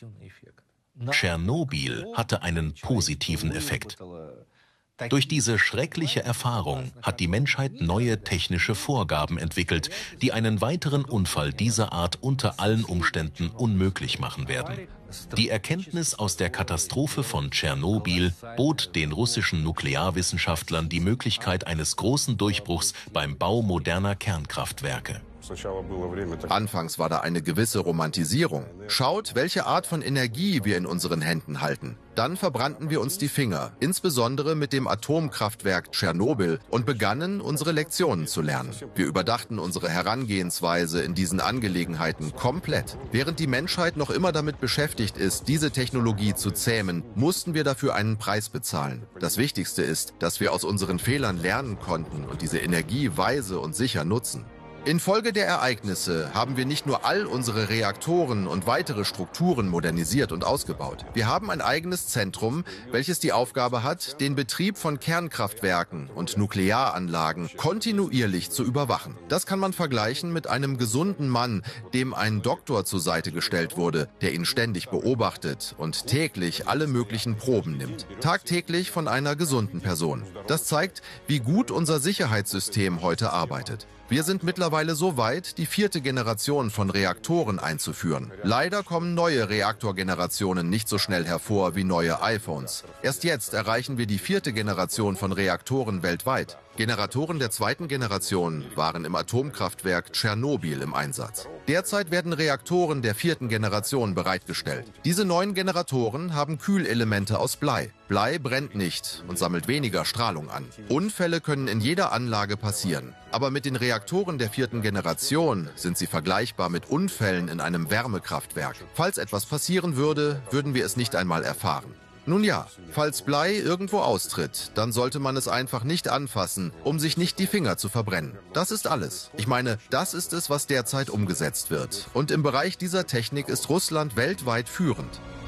Tschernobyl hatte einen positiven Effekt. Durch diese schreckliche Erfahrung hat die Menschheit neue technische Vorgaben entwickelt, die einen weiteren Unfall dieser Art unter allen Umständen unmöglich machen werden. Die Erkenntnis aus der Katastrophe von Tschernobyl bot den russischen Nuklearwissenschaftlern die Möglichkeit eines großen Durchbruchs beim Bau moderner Kernkraftwerke. Anfangs war da eine gewisse Romantisierung. Schaut, welche Art von Energie wir in unseren Händen halten. Dann verbrannten wir uns die Finger, insbesondere mit dem Atomkraftwerk Tschernobyl, und begannen, unsere Lektionen zu lernen. Wir überdachten unsere Herangehensweise in diesen Angelegenheiten komplett. Während die Menschheit noch immer damit beschäftigt ist, diese Technologie zu zähmen, mussten wir dafür einen Preis bezahlen. Das Wichtigste ist, dass wir aus unseren Fehlern lernen konnten und diese Energie weise und sicher nutzen. Infolge der Ereignisse haben wir nicht nur all unsere Reaktoren und weitere Strukturen modernisiert und ausgebaut. Wir haben ein eigenes Zentrum, welches die Aufgabe hat, den Betrieb von Kernkraftwerken und Nuklearanlagen kontinuierlich zu überwachen. Das kann man vergleichen mit einem gesunden Mann, dem ein Doktor zur Seite gestellt wurde, der ihn ständig beobachtet und täglich alle möglichen Proben nimmt. Tagtäglich von einer gesunden Person. Das zeigt, wie gut unser Sicherheitssystem heute arbeitet. Wir sind mittlerweile so weit, die 4. Generation von Reaktoren einzuführen. Leider kommen neue Reaktorgenerationen nicht so schnell hervor wie neue iPhones. Erst jetzt erreichen wir die 4. Generation von Reaktoren weltweit. Generatoren der 2. Generation waren im Atomkraftwerk Tschernobyl im Einsatz. Derzeit werden Reaktoren der 4. Generation bereitgestellt. Diese neuen Generatoren haben Kühlelemente aus Blei. Blei brennt nicht und sammelt weniger Strahlung an. Unfälle können in jeder Anlage passieren. Aber mit den Reaktoren der 4. Generation sind sie vergleichbar mit Unfällen in einem Wärmekraftwerk. Falls etwas passieren würde, würden wir es nicht einmal erfahren. Nun ja, falls Blei irgendwo austritt, dann sollte man es einfach nicht anfassen, um sich nicht die Finger zu verbrennen. Das ist alles. Ich meine, das ist es, was derzeit umgesetzt wird. Und im Bereich dieser Technik ist Russland weltweit führend.